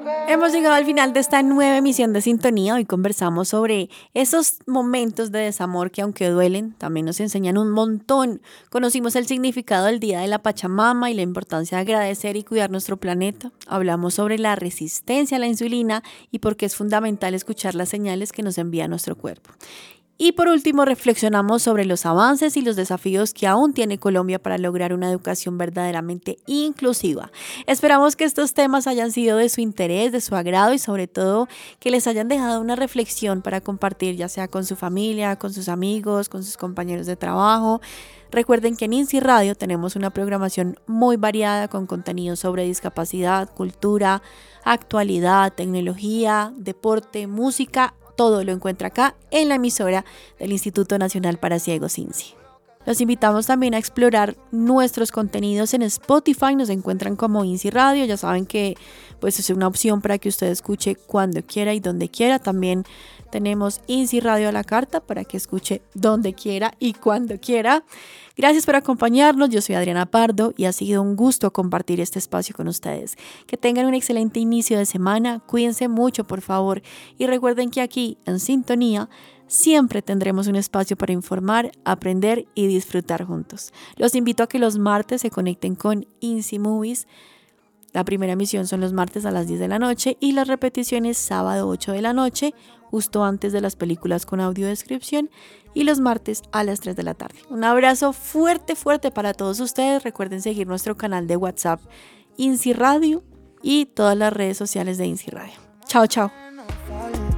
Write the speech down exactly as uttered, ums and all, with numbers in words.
Hemos llegado al final de esta nueva emisión de Sintonía. Hoy conversamos sobre esos momentos de desamor que, aunque duelen, también nos enseñan un montón. Conocimos el significado del Día de la Pachamama y la importancia de agradecer y cuidar nuestro planeta. Hablamos sobre la resistencia a la insulina y por qué es fundamental escuchar las señales que nos envía nuestro cuerpo. Y por último, reflexionamos sobre los avances y los desafíos que aún tiene Colombia para lograr una educación verdaderamente inclusiva. Esperamos que estos temas hayan sido de su interés, de su agrado y sobre todo que les hayan dejado una reflexión para compartir, ya sea con su familia, con sus amigos, con sus compañeros de trabajo. Recuerden que en INSI Radio tenemos una programación muy variada con contenidos sobre discapacidad, cultura, actualidad, tecnología, deporte, música. Todo lo encuentra acá en la emisora del Instituto Nacional para Ciegos INSI. Los invitamos también a explorar nuestros contenidos en Spotify. Nos encuentran como INSI Radio. Ya saben que pues, es una opción para que usted escuche cuando quiera y donde quiera. También tenemos INSI Radio a la carta para que escuche donde quiera y cuando quiera. Gracias por acompañarnos. Yo soy Adriana Pardo y ha sido un gusto compartir este espacio con ustedes. Que tengan un excelente inicio de semana. Cuídense mucho, por favor. Y recuerden que aquí, en Sintonía, siempre tendremos un espacio para informar, aprender y disfrutar juntos. Los invito a que los martes se conecten con INSI Movies. La primera emisión son los martes a las diez de la noche y las repeticiones sábado ocho de la noche, justo antes de las películas con audiodescripción, y los martes a las tres de la tarde. Un abrazo fuerte, fuerte para todos ustedes. Recuerden seguir nuestro canal de WhatsApp INSI Radio y todas las redes sociales de INSI Radio. Chao, chao.